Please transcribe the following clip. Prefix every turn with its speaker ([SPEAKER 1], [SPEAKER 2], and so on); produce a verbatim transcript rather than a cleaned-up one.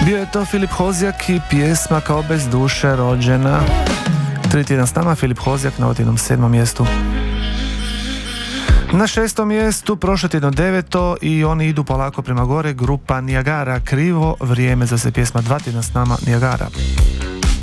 [SPEAKER 1] Bio je to Filip Hozjak i pjesma Kao bez duše rođena. Tri tjedan s nama, Filip Hozjak na otjednom sedmom mjestu. Na šestom mjestu, prošlo tjedno deveto i oni idu polako prema gore, grupa Niagara, Krivo vrijeme, za se pjesma Dva tjedna s nama, Niagara.